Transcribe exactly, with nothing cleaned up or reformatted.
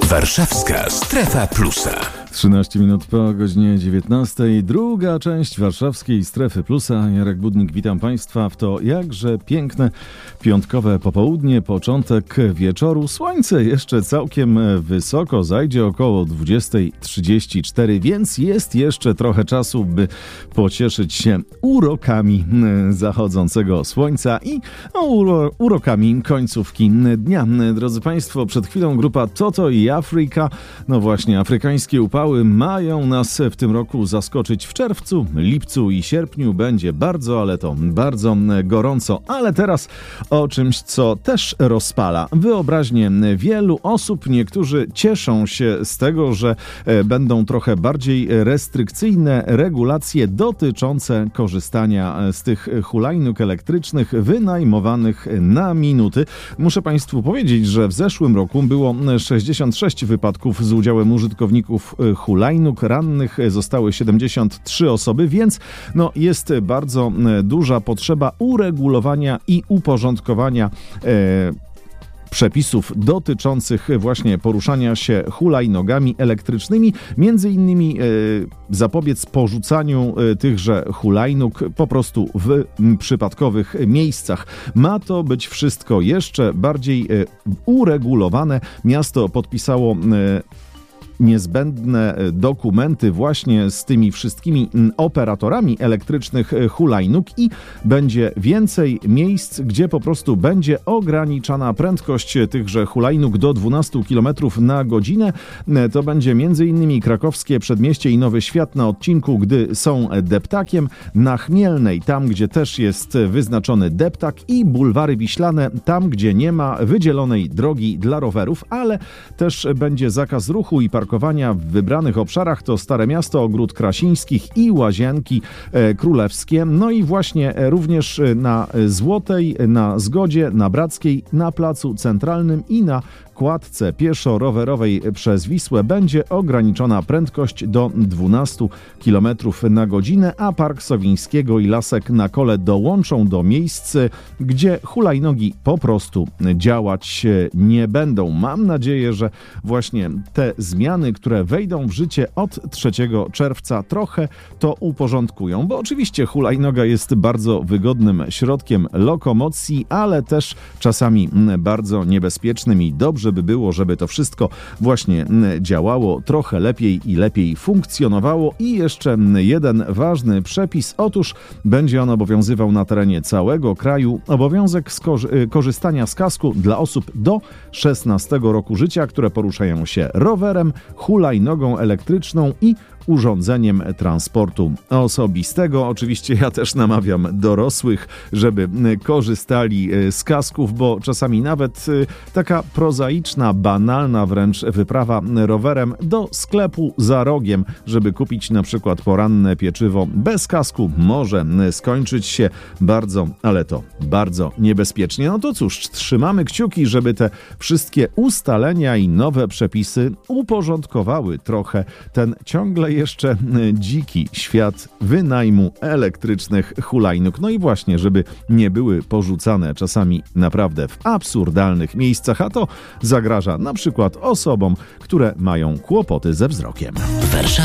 Warszawska Strefa Plusa. trzynaście minut po godzinie dziewiętnastej. Druga część Warszawskiej Strefy Plusa. Jarek Budnik, witam Państwa w to jakże piękne piątkowe popołudnie, początek wieczoru. Słońce jeszcze całkiem wysoko, zajdzie około dwudziesta trzydzieści cztery, więc jest jeszcze trochę czasu, by pocieszyć się urokami zachodzącego słońca i uro, urokami końcówki dnia. Drodzy Państwo, przed chwilą grupa Toto i Afryka, no właśnie, afrykańskie upały mają nas w tym roku zaskoczyć w czerwcu, lipcu i sierpniu. Będzie bardzo, ale to bardzo gorąco. Ale teraz o czymś, co też rozpala wyobraźnię wielu osób. Niektórzy cieszą się z tego, że będą trochę bardziej restrykcyjne regulacje dotyczące korzystania z tych hulajnóg elektrycznych wynajmowanych na minuty. Muszę Państwu powiedzieć, że w zeszłym roku było sześćdziesiąt sześć wypadków z udziałem użytkowników hulajnóg. Rannych zostały siedemdziesiąt trzy osoby, więc no, jest bardzo duża potrzeba uregulowania i uporządkowania e, przepisów dotyczących właśnie poruszania się hulajnogami elektrycznymi. Między innymi e, zapobiec porzucaniu e, tychże hulajnóg po prostu w m, przypadkowych miejscach. Ma to być wszystko jeszcze bardziej e, uregulowane. Miasto podpisało e, niezbędne dokumenty właśnie z tymi wszystkimi operatorami elektrycznych hulajnóg i będzie więcej miejsc, gdzie po prostu będzie ograniczana prędkość tychże hulajnóg do dwanaście kilometrów na godzinę. To będzie między innymi Krakowskie Przedmieście i Nowy Świat na odcinku, gdy są deptakiem, na Chmielnej, tam gdzie też jest wyznaczony deptak, i bulwary Wiślane, tam gdzie nie ma wydzielonej drogi dla rowerów, ale też będzie zakaz ruchu i parkowania w wybranych obszarach. To Stare Miasto, Ogród Krasińskich i Łazienki e, Królewskie. No i właśnie e, również na Złotej, na Zgodzie, na Brackiej, na Placu Centralnym i na kładce pieszo-rowerowej przez Wisłę będzie ograniczona prędkość do dwanaście kilometrów na godzinę, a Park Sowińskiego i Lasek na Kole dołączą do miejsc, gdzie hulajnogi po prostu działać nie będą. Mam nadzieję, że właśnie te zmiany, które wejdą w życie od trzeciego czerwca, trochę to uporządkują, bo oczywiście hulajnoga jest bardzo wygodnym środkiem lokomocji, ale też czasami bardzo niebezpiecznym i dobrze by było, żeby to wszystko właśnie działało trochę lepiej i lepiej funkcjonowało. I jeszcze jeden ważny przepis. Otóż będzie on obowiązywał na terenie całego kraju. Obowiązek skorzy- korzystania z kasku dla osób do szesnastego roku życia, które poruszają się rowerem, hulajnogą elektryczną i urządzeniem transportu osobistego. Oczywiście ja też namawiam dorosłych, żeby korzystali z kasków, bo czasami nawet taka prozaiczna, banalna wręcz wyprawa rowerem do sklepu za rogiem, żeby kupić na przykład poranne pieczywo bez kasku, może skończyć się bardzo, ale to bardzo niebezpiecznie. No to cóż, trzymamy kciuki, żeby te wszystkie ustalenia i nowe przepisy uporządkowały trochę ten ciągle jeszcze dziki świat wynajmu elektrycznych hulajnóg. No i właśnie, żeby nie były porzucane czasami naprawdę w absurdalnych miejscach, a to zagraża na przykład osobom, które mają kłopoty ze wzrokiem. Warszawa.